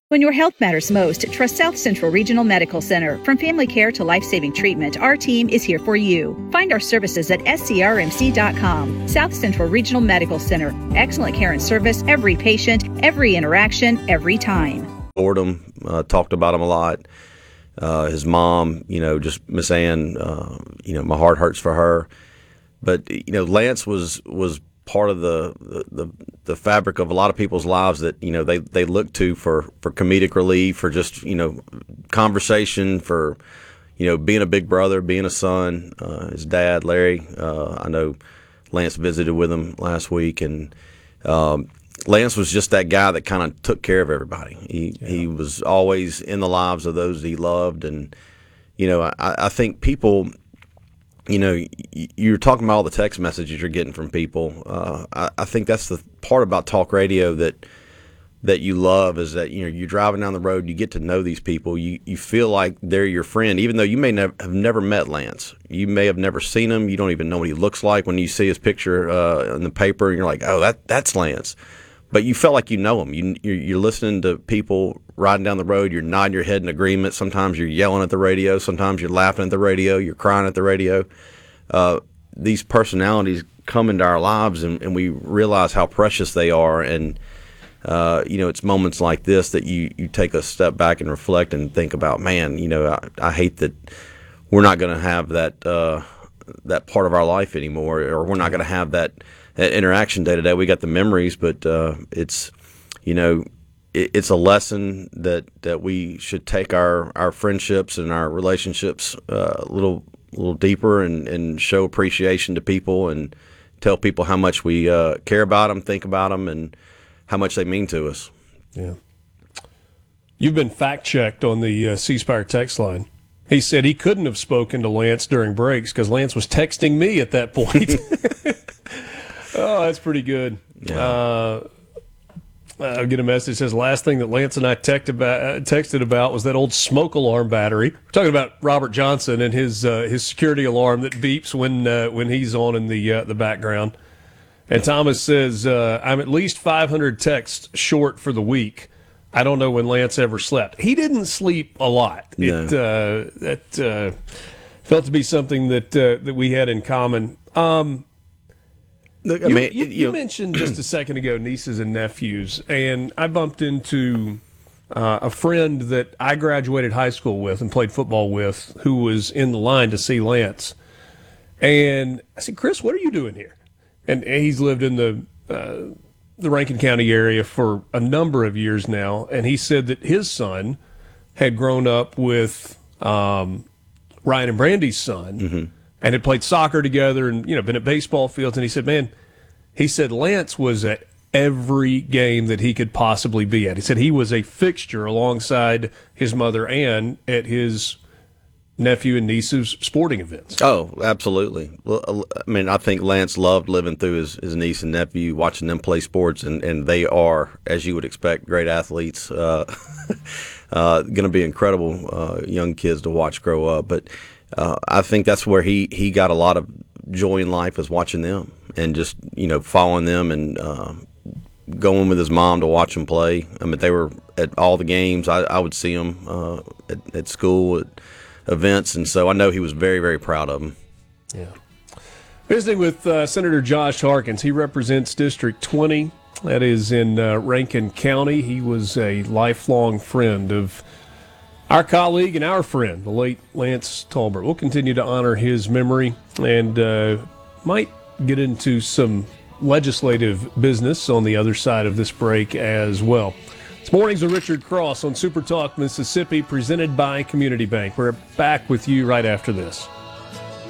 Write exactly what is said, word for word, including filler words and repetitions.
When your health matters most, trust South Central Regional Medical Center. From family care to life-saving treatment, our team is here for you. Find our services at S C R M C dot com. South Central Regional Medical Center. Excellent care and service, every patient, every interaction, every time. Boredom, uh, talked about him a lot. Uh, his mom, you know, just Miss Ann, uh, you know, my heart hurts for her. But, you know, Lance was was part of the, the the fabric of a lot of people's lives that, you know, they, they look to for, for comedic relief, for just, you know, conversation, for, you know, being a big brother, being a son. Uh, his dad, Larry, uh, I know Lance visited with him last week, and um, Lance was just that guy that kind of took care of everybody. He yeah. he was always in the lives of those he loved, and, you know, I, I think people – you know, you're talking about all the text messages you're getting from people. Uh, I, I think that's the part about talk radio that that you love, is that, you know, you're driving down the road, you get to know these people, you you feel like they're your friend, even though you may nev- have never met Lance. You may have never seen him. You don't even know what he looks like when you see his picture uh, in the paper, and you're like, oh, that that's Lance. But you felt like you know him. You, you're, you're listening to people riding down the road. You're nodding your head in agreement. Sometimes you're yelling at the radio. Sometimes you're laughing at the radio. You're crying at the radio. Uh, these personalities come into our lives, and, and we realize how precious they are. And, uh, you know, it's moments like this that you, you take a step back and reflect and think about, man, you know, I, I hate that we're not going to have that uh, that part of our life anymore, or we're not going to have that interaction day to day. We got the memories, but uh, it's, you know, it, it's a lesson that, that we should take our, our friendships and our relationships uh, a little a little deeper, and, and show appreciation to people, and tell people how much we uh, care about them, think about them, and how much they mean to us. Yeah. You've been fact checked on the uh, C Spire text line. He said he couldn't have spoken to Lance during breaks because Lance was texting me at that point. Oh, that's pretty good. Yeah. Uh, I'll get a message that says, last thing that Lance and I text about, uh, texted about was that old smoke alarm battery. We're talking about Robert Johnson and his uh, his security alarm that beeps when uh, when he's on in the uh, the background. And Thomas says, uh, I'm at least five hundred texts short for the week. I don't know when Lance ever slept. He didn't sleep a lot. No. It uh, that uh, felt to be something that uh, that we had in common. Um, Look, I mean, you, you, you, you mentioned just a second ago nieces and nephews, and I bumped into uh, a friend that I graduated high school with and played football with, who was in the line to see Lance. And I said, Chris, what are you doing here? And he's lived in the uh, the Rankin County area for a number of years now, and he said that his son had grown up with um, Ryan and Brandy's son. Mm-hmm. And had played soccer together, and, you know, been at baseball fields. And he said, man, he said Lance was at every game that he could possibly be at. He said he was a fixture alongside his mother Ann at his nephew and niece's sporting events. Oh, absolutely. Well, I mean, I think Lance loved living through his, his niece and nephew, watching them play sports, and, and they are, as you would expect, great athletes. Uh, uh, going to be incredible uh, young kids to watch grow up. But Uh, I think that's where he, he got a lot of joy in life, is watching them and just, you know, following them, and uh, going with his mom to watch them play. I mean, they were at all the games. I, I would see them uh, at, at school, at events, and so I know he was very, very proud of them. Yeah. Visiting with uh, Senator Josh Harkins. He represents District twenty. That is in uh, Rankin County. He was a lifelong friend of our colleague and our friend, the late Lance Tolbert. We'll continue to honor his memory, and uh, might get into some legislative business on the other side of this break as well. It's Mornings with Richard Cross on Super Talk Mississippi, presented by Community Bank. We're back with you right after this.